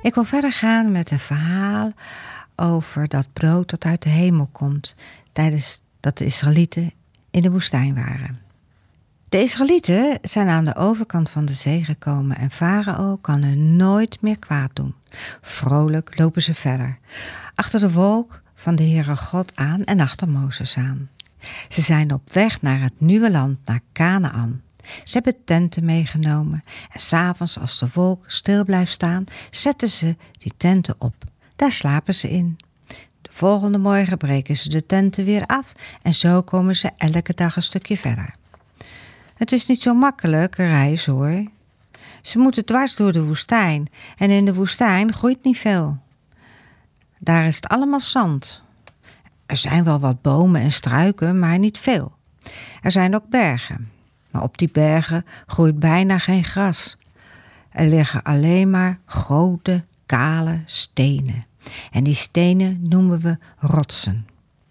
Ik wil verder gaan met een verhaal over dat brood dat uit de hemel komt tijdens dat de Israëlieten in de woestijn waren. De Israëlieten zijn aan de overkant van de zee gekomen en Farao kan hun nooit meer kwaad doen. Vrolijk lopen ze verder, achter de wolk van de Heere God aan en achter Mozes aan. Ze zijn op weg naar het nieuwe land, naar Kanaan. Ze hebben tenten meegenomen en 's avonds als de wolk stil blijft staan, zetten ze die tenten op. Daar slapen ze in. De volgende morgen breken ze de tenten weer af en zo komen ze elke dag een stukje verder. Het is niet zo makkelijk een reis hoor. Ze moeten dwars door de woestijn en in de woestijn groeit niet veel. Daar is het allemaal zand. Er zijn wel wat bomen en struiken, maar niet veel. Er zijn ook bergen, maar op die bergen groeit bijna geen gras. Er liggen alleen maar grote, kale stenen. En die stenen noemen we rotsen.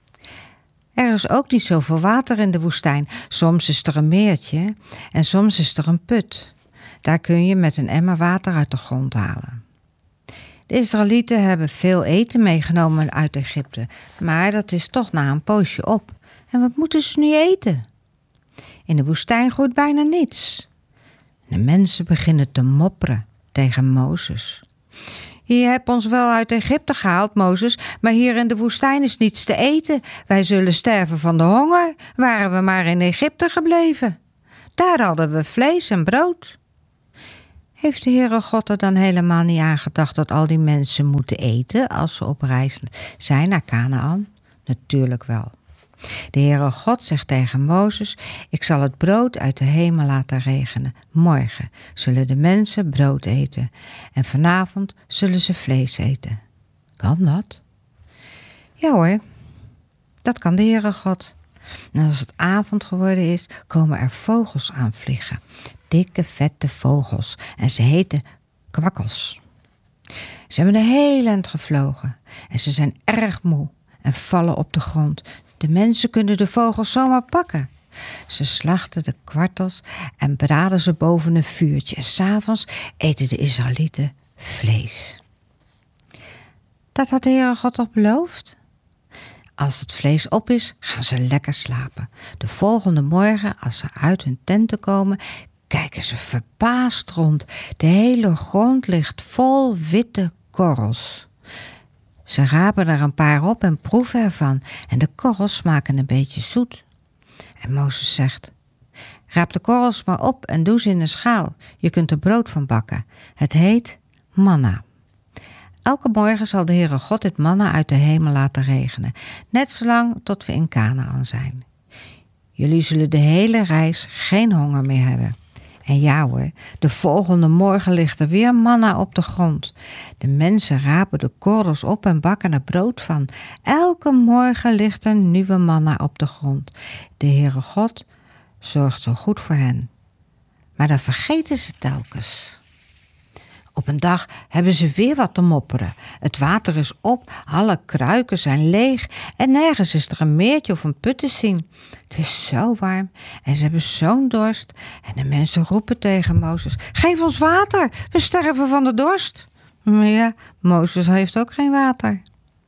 Er is ook niet zoveel water in de woestijn. Soms is er een meertje en soms is er een put. Daar kun je met een emmer water uit de grond halen. De Israëlieten hebben veel eten meegenomen uit Egypte, maar dat is toch na een poosje op. En wat moeten ze nu eten? In de woestijn groeit bijna niets. De mensen beginnen te mopperen tegen Mozes. Je hebt ons wel uit Egypte gehaald, Mozes, maar hier in de woestijn is niets te eten. Wij zullen sterven van de honger, waren we maar in Egypte gebleven. Daar hadden we vlees en brood. Heeft de Heere God er dan helemaal niet aan gedacht dat al die mensen moeten eten als ze op reis zijn naar Kanaan? Natuurlijk wel. De Heere God zegt tegen Mozes: ik zal het brood uit de hemel laten regenen. Morgen zullen de mensen brood eten en vanavond zullen ze vlees eten. Kan dat? Ja hoor, dat kan de Heere God. En als het avond geworden is, komen er vogels aanvliegen. Dikke, vette vogels. En ze heten kwakkels. Ze hebben een heel eind gevlogen. En ze zijn erg moe en vallen op de grond. De mensen kunnen de vogels zomaar pakken. Ze slachten de kwartels en braden ze boven een vuurtje. En 's avonds eten de Israëlieten vlees. Dat had de Heere God toch beloofd? Als het vlees op is, gaan ze lekker slapen. De volgende morgen, als ze uit hun tenten komen, kijken ze verbaasd rond. De hele grond ligt vol witte korrels. Ze rapen er een paar op en proeven ervan. En de korrels smaken een beetje zoet. En Mozes zegt: raap de korrels maar op en doe ze in een schaal. Je kunt er brood van bakken. Het heet manna. Elke morgen zal de Heere God dit manna uit de hemel laten regenen. Net zolang tot we in Kanaan zijn. Jullie zullen de hele reis geen honger meer hebben. En ja hoor, de volgende morgen ligt er weer manna op de grond. De mensen rapen de korrels op en bakken er brood van. Elke morgen ligt er nieuwe manna op de grond. De Heere God zorgt zo goed voor hen. Maar dan vergeten ze telkens. Op een dag hebben ze weer wat te mopperen. Het water is op, alle kruiken zijn leeg en nergens is er een meertje of een put te zien. Het is zo warm en ze hebben zo'n dorst. En de mensen roepen tegen Mozes: geef ons water, we sterven van de dorst. Maar ja, Mozes heeft ook geen water.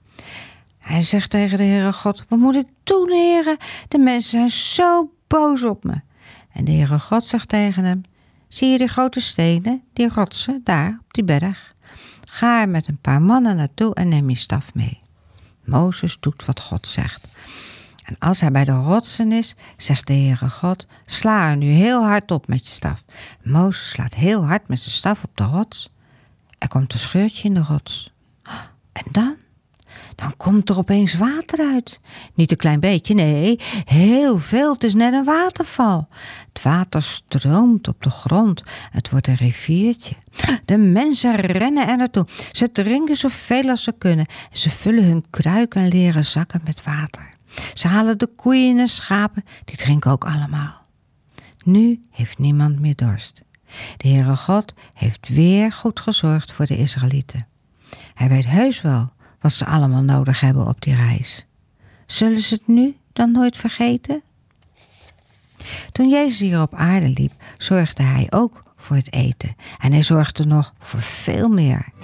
Hij zegt tegen de Heere God: wat moet ik doen, Heere? De mensen zijn zo boos op me. En de Heere God zegt tegen hem: zie je die grote stenen, die rotsen, daar op die berg? Ga er met een paar mannen naartoe en neem je staf mee. Mozes doet wat God zegt. En als hij bij de rotsen is, zegt de Heere God: sla er nu heel hard op met je staf. Mozes slaat heel hard met zijn staf op de rots. Er komt een scheurtje in de rots. En dan? Dan komt er opeens water uit. Niet een klein beetje, nee, heel veel. Het is net een waterval. Het water stroomt op de grond. Het wordt een riviertje. De mensen rennen er naartoe. Ze drinken zoveel als ze kunnen. Ze vullen hun kruiken en leren zakken met water. Ze halen de koeien en schapen. Die drinken ook allemaal. Nu heeft niemand meer dorst. De Heere God heeft weer goed gezorgd voor de Israëlieten. Hij weet heus wel wat ze allemaal nodig hebben op die reis. Zullen ze het nu dan nooit vergeten? Toen Jezus hier op aarde liep, zorgde hij ook voor het eten. En hij zorgde nog voor veel meer.